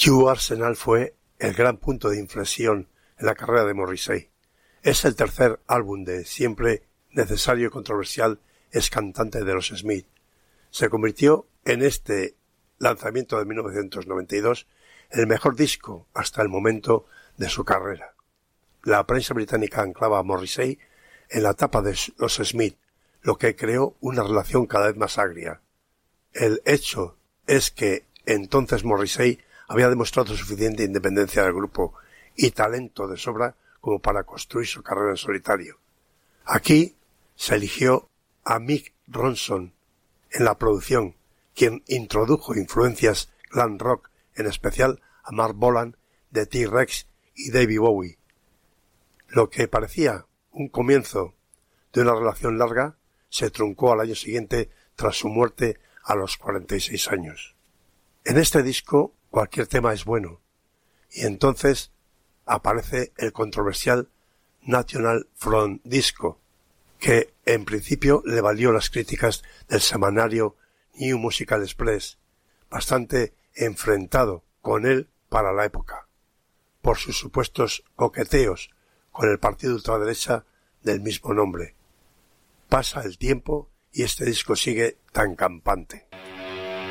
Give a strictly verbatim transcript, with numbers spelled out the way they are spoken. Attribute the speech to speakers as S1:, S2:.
S1: You Arsenal fue el gran punto de inflexión en la carrera de Morrissey. Es el tercer álbum de siempre necesario y controversial ex cantante de los Smiths. Se convirtió en este lanzamiento de mil novecientos noventa y dos el mejor disco hasta el momento de su carrera. La prensa británica anclaba a Morrissey en la tapa de los Smiths, lo que creó una relación cada vez más agria. El hecho es que entonces Morrissey había demostrado suficiente independencia del grupo y talento de sobra como para construir su carrera en solitario. Aquí se eligió a Mick Ronson en la producción, quien introdujo influencias glam rock, en especial a Mark Bolan de T-Rex y David Bowie. Lo que parecía un comienzo de una relación larga se truncó al año siguiente tras su muerte a los cuarenta y seis años. En este disco cualquier tema es bueno, y entonces aparece el controversial National Front Disco, que en principio le valió las críticas del semanario New Musical Express, bastante enfrentado con él para la época, por sus supuestos coqueteos con el partido ultraderecha del mismo nombre. Pasa el tiempo y este disco sigue tan campante.